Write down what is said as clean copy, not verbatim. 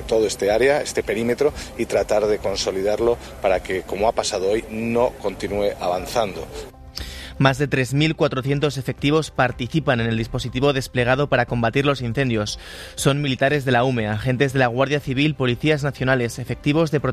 todo este área, este perímetro, y tratar de consolidarlo para que, como ha pasado hoy, no continúe avanzando. Más de 3.400 efectivos participan en el dispositivo desplegado para combatir los incendios. Son militares de la UME, agentes de la Guardia Civil, policías nacionales, efectivos de